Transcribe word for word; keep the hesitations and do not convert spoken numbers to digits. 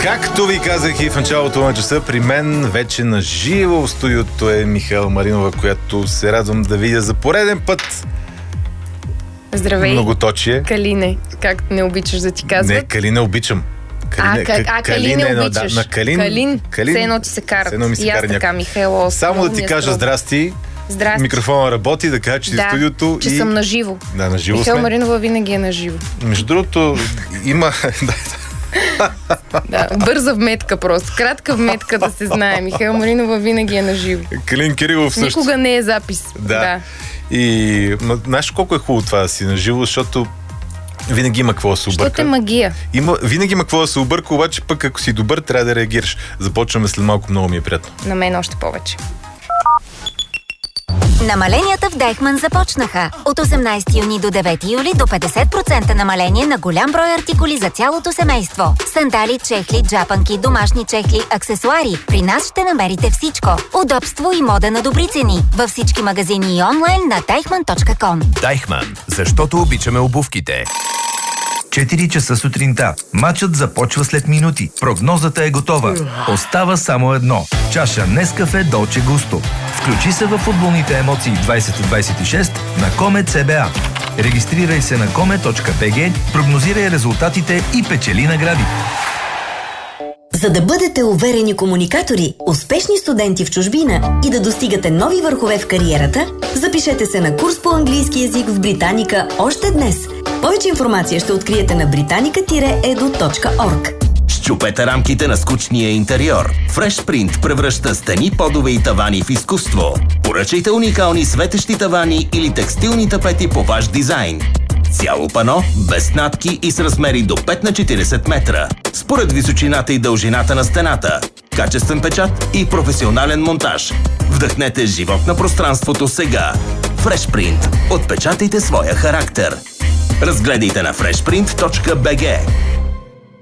Както ви казах и в началото на часа, при мен вече на живо в студиото е Михаела Маринова, която се радвам да видя за пореден път. Здравей, многоточие. Калине, както не обичаш да ти казват. Не, Калине обичам. Калине, а, а, а Калине обичаш. Да, на Калин. Калин, Калин. все едно ти се карат. Едно ми се и аз кара така, някой. Михаела. Само да ти кажа строго. Здрасти. Здрасти. Микрофона работи, да кажа, че да, си в студиото. че и... съм наживо. Да, наживо Михаела сме. Маринова винаги е наживо. Между другото, има... Да, бърза вметка просто. Кратка вметка да се знае. Михаела Маринова винаги е наживо. Калин Кирилов също. Никога не е запис. Да. да. И знаеш колко е хубаво това да си наживо, защото винаги има какво да се обърка. Защото е магия. Има, винаги има какво да се обърка, обаче пък ако си добър, трябва да реагираш. Започваме след малко, много ми е приятно. На мен още повече. Намаленията в Дайхман започнаха. От осемнайсети юни до девети юли до петдесет процента намаление на голям брой артикули за цялото семейство. Сандали, чехли, джапанки, домашни чехли, аксесуари. При нас ще намерите всичко. Удобство и мода на добри цени. Във всички магазини и онлайн на дайхман точка ком. Дайхман, защото обичаме обувките. четири часа сутринта. Матчът започва след минути. Прогнозата е готова. Остава само едно. Чаша Нескафе Долче Густо. Включи се във футболните емоции двайсет двайсет и шест на Коме Це Бе А. Регистрирай се на коме точка би джи, прогнозирай резултатите и печели награди. За да бъдете уверени комуникатори, успешни студенти в чужбина и да достигате нови върхове в кариерата, запишете се на курс по английски език в Британика още днес. Повече информация ще откриете на британика еду точка орг. Счупете рамките на скучния интериор. FreshPrint превръща стени, подове и тавани в изкуство. Поръчайте уникални светещи тавани или текстилни тапети по ваш дизайн. Цяло пано, без натки и с размери до пет на четирийсет метра. Според височината и дължината на стената. Качествен печат и професионален монтаж. Вдъхнете живот на пространството сега. FreshPrint. Отпечатайте своя характер. Разгледайте на фрешпринт точка би джи.